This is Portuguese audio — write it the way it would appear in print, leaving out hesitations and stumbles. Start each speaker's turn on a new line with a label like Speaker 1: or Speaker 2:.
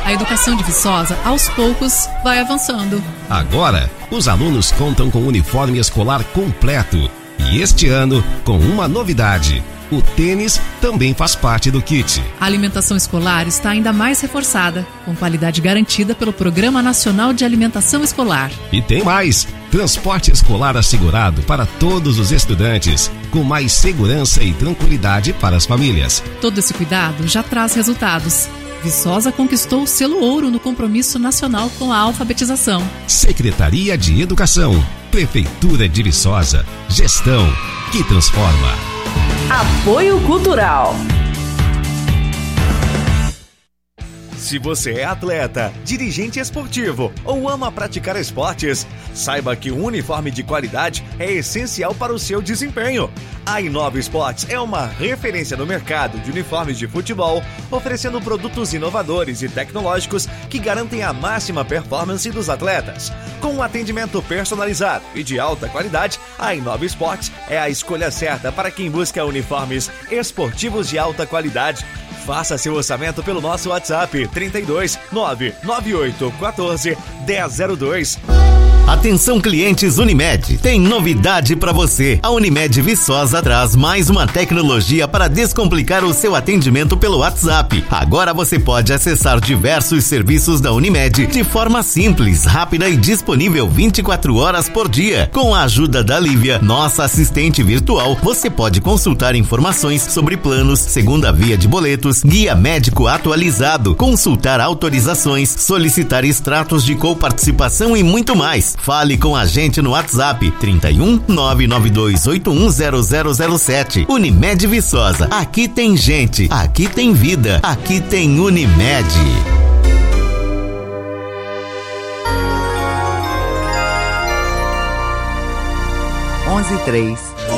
Speaker 1: A educação de Viçosa, aos poucos, vai avançando.
Speaker 2: Agora, os alunos contam com uniforme escolar completo. E este ano, com uma novidade: o tênis também faz parte do kit.
Speaker 1: A alimentação escolar está ainda mais reforçada, com qualidade garantida pelo Programa Nacional de Alimentação Escolar.
Speaker 2: E tem mais: transporte escolar assegurado para todos os estudantes, com mais segurança e tranquilidade para as famílias.
Speaker 1: Todo esse cuidado já traz resultados. Viçosa conquistou o selo ouro no compromisso nacional com a alfabetização.
Speaker 2: Secretaria de Educação, Prefeitura de Viçosa, gestão que transforma.
Speaker 3: Apoio Cultural.
Speaker 4: Se você é atleta, dirigente esportivo ou ama praticar esportes, saiba que um uniforme de qualidade é essencial para o seu desempenho. A Inova Esportes é uma referência no mercado de uniformes de futebol, oferecendo produtos inovadores e tecnológicos que garantem a máxima performance dos atletas. Com um atendimento personalizado e de alta qualidade, a Inova Esportes é a escolha certa para quem busca uniformes esportivos de alta qualidade. Faça seu orçamento pelo nosso WhatsApp 32 998 14 1002.
Speaker 5: Atenção, clientes Unimed, tem novidade para você. A Unimed Viçosa traz mais uma tecnologia para descomplicar o seu atendimento pelo WhatsApp. Agora você pode acessar diversos serviços da Unimed de forma simples, rápida e disponível 24 horas por dia. Com a ajuda da Lívia, nossa assistente virtual, você pode consultar informações sobre planos, segunda via de boletos, guia médico atualizado, consultar autorizações, solicitar extratos de coparticipação e muito mais. Fale com a gente no WhatsApp 31 992810007. Unimed Viçosa. Aqui tem gente, aqui tem vida, aqui tem Unimed.
Speaker 3: 11:03.